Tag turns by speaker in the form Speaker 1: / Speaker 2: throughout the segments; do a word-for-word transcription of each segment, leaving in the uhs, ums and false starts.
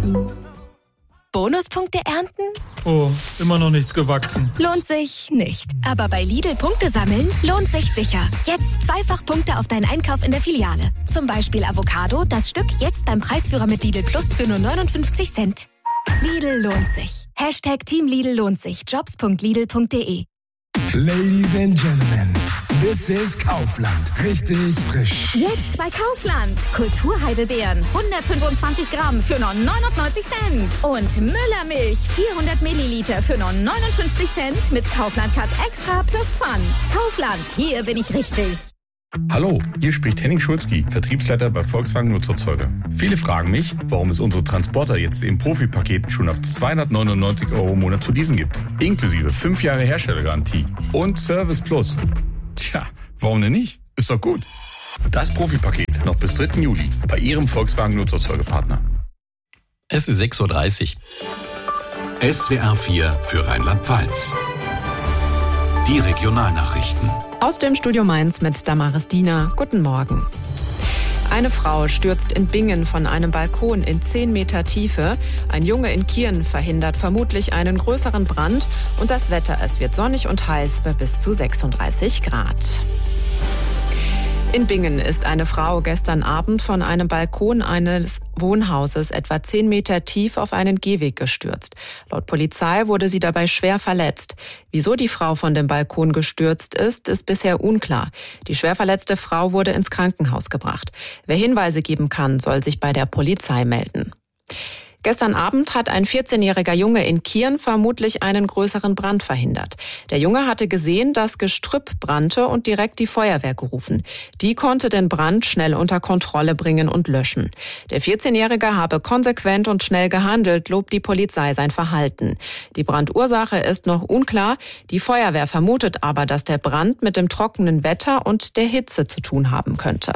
Speaker 1: Bonuspunkte ernten?
Speaker 2: Oh, immer noch nichts gewachsen.
Speaker 1: Lohnt sich nicht. Aber bei Lidl Punkte sammeln lohnt sich sicher. Jetzt zweifach Punkte auf deinen Einkauf in der Filiale. Zum Beispiel Avocado, das Stück jetzt beim Preisführer mit Lidl Plus für nur neunundfünfzig Cent. Lidl lohnt sich. Hashtag Team Lidl lohnt sich. jobs punkt lidl punkt de.
Speaker 3: Ladies and Gentlemen, this is Kaufland. Richtig frisch.
Speaker 4: Jetzt bei Kaufland. Kulturheidelbeeren hundertfünfundzwanzig Gramm für nur neunundneunzig Cent. Und Müllermilch vierhundert Milliliter für nur neunundfünfzig Cent mit Kaufland Cut Extra plus Pfand. Kaufland, hier bin ich richtig.
Speaker 5: Hallo, hier spricht Henning Schulzki, Vertriebsleiter bei Volkswagen Nutzerzeuger. Viele fragen mich, warum es unsere Transporter jetzt im Profi-Paket schon ab zweihundertneunundneunzig Euro im Monat zu leasen gibt. Inklusive fünf Jahre Herstellergarantie und Service Plus. Tja, warum denn nicht? Ist doch gut. Das Profi-Paket noch bis dritten Juli bei Ihrem Volkswagen Nutzerzeugerpartner.
Speaker 6: Es ist sechs Uhr dreißig.
Speaker 7: S W R vier für Rheinland-Pfalz. Die Regionalnachrichten.
Speaker 8: Aus dem Studio Mainz mit Damaris Diener. Guten Morgen. Eine Frau stürzt in Bingen von einem Balkon in zehn Meter Tiefe. Ein Junge in Kirn verhindert vermutlich einen größeren Brand. Und das Wetter, es wird sonnig und heiß bei bis zu sechsunddreißig Grad. In Bingen ist eine Frau gestern Abend von einem Balkon eines Wohnhauses etwa zehn Meter tief auf einen Gehweg gestürzt. Laut Polizei wurde sie dabei schwer verletzt. Wieso die Frau von dem Balkon gestürzt ist, ist bisher unklar. Die schwer verletzte Frau wurde ins Krankenhaus gebracht. Wer Hinweise geben kann, soll sich bei der Polizei melden. Gestern Abend hat ein vierzehnjähriger Junge in Kirn vermutlich einen größeren Brand verhindert. Der Junge hatte gesehen, dass Gestrüpp brannte und direkt die Feuerwehr gerufen. Die konnte den Brand schnell unter Kontrolle bringen und löschen. Der vierzehnjährige habe konsequent und schnell gehandelt, lobt die Polizei sein Verhalten. Die Brandursache ist noch unklar. Die Feuerwehr vermutet aber, dass der Brand mit dem trockenen Wetter und der Hitze zu tun haben könnte.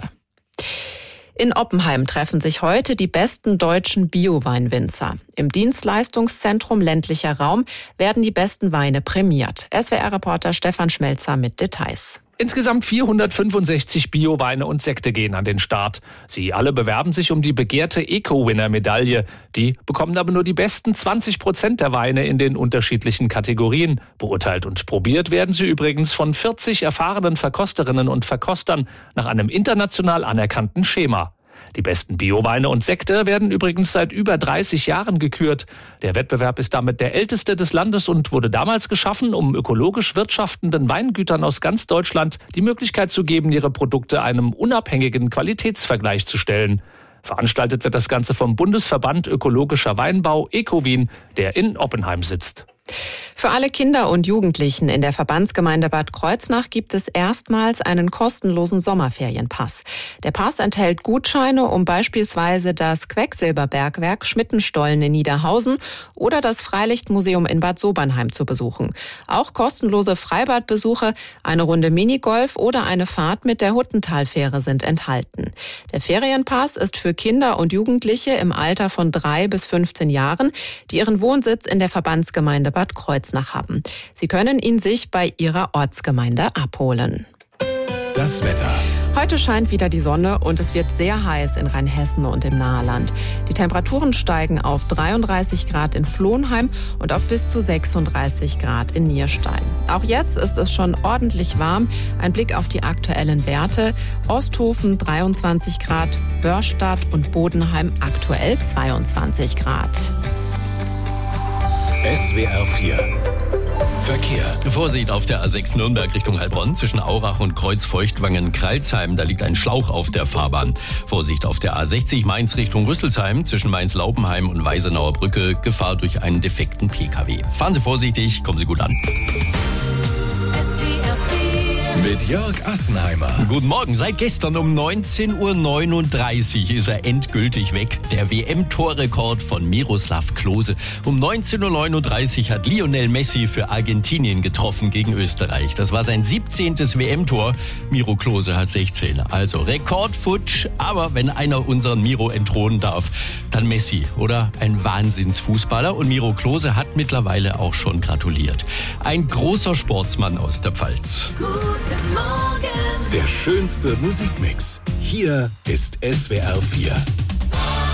Speaker 8: In Oppenheim treffen sich heute die besten deutschen Bio-Weinwinzer. Im Dienstleistungszentrum Ländlicher Raum werden die besten Weine prämiert. S W R-Reporter Stefan Schmelzer mit Details.
Speaker 9: Insgesamt vierhundertfünfundsechzig Bio-Weine und Sekte gehen an den Start. Sie alle bewerben sich um die begehrte Eco-Winner-Medaille. Die bekommen aber nur die besten zwanzig Prozent der Weine in den unterschiedlichen Kategorien. Beurteilt und probiert werden sie übrigens von vierzig erfahrenen Verkosterinnen und Verkostern nach einem international anerkannten Schema. Die besten Bio-Weine und Sekte werden übrigens seit über dreißig Jahren gekürt. Der Wettbewerb ist damit der älteste des Landes und wurde damals geschaffen, um ökologisch wirtschaftenden Weingütern aus ganz Deutschland die Möglichkeit zu geben, ihre Produkte einem unabhängigen Qualitätsvergleich zu stellen. Veranstaltet wird das Ganze vom Bundesverband Ökologischer Weinbau Ecowin, der in Oppenheim sitzt.
Speaker 8: Für alle Kinder und Jugendlichen in der Verbandsgemeinde Bad Kreuznach gibt es erstmals einen kostenlosen Sommerferienpass. Der Pass enthält Gutscheine, um beispielsweise das Quecksilberbergwerk Schmittenstollen in Niederhausen oder das Freilichtmuseum in Bad Sobernheim zu besuchen. Auch kostenlose Freibadbesuche, eine Runde Minigolf oder eine Fahrt mit der Huttentalfähre sind enthalten. Der Ferienpass ist für Kinder und Jugendliche im Alter von drei bis fünfzehn Jahren, die ihren Wohnsitz in der Verbandsgemeinde Bad Kreuznach haben. Sie können ihn sich bei Ihrer Ortsgemeinde abholen.
Speaker 7: Das Wetter.
Speaker 8: Heute scheint wieder die Sonne und es wird sehr heiß in Rheinhessen und im Naheland. Die Temperaturen steigen auf dreiunddreißig Grad in Flohnheim und auf bis zu sechsunddreißig Grad in Nierstein. Auch jetzt ist es schon ordentlich warm. Ein Blick auf die aktuellen Werte. Osthofen dreiundzwanzig Grad, Börstadt und Bodenheim aktuell zweiundzwanzig Grad.
Speaker 7: S W R vier Verkehr.
Speaker 6: Vorsicht auf der A sechs Nürnberg Richtung Heilbronn zwischen Aurach und Kreuzfeuchtwangen-Kralsheim. Da liegt ein Schlauch auf der Fahrbahn. Vorsicht auf der A sechzig Mainz Richtung Rüsselsheim zwischen Mainz-Laupenheim und Weisenauer Brücke. Gefahr durch einen defekten P K W. Fahren Sie vorsichtig, kommen Sie gut an.
Speaker 7: Mit Jörg Assenheimer.
Speaker 6: Guten Morgen. Seit gestern um neunzehn Uhr neununddreißig ist er endgültig weg. Der W M-Torrekord von Miroslav Klose. Um neunzehn Uhr neununddreißig hat Lionel Messi für Argentinien getroffen gegen Österreich. Das war sein siebzehntes W M-Tor. Miro Klose hat sechzehn. Also Rekordfutsch. Aber wenn einer unseren Miro entthronen darf, dann Messi, oder? Ein Wahnsinnsfußballer. Und Miro Klose hat mittlerweile auch schon gratuliert. Ein großer Sportsmann aus der Pfalz.
Speaker 7: Guten Morgen. Der schönste Musikmix. Hier ist S W R vier.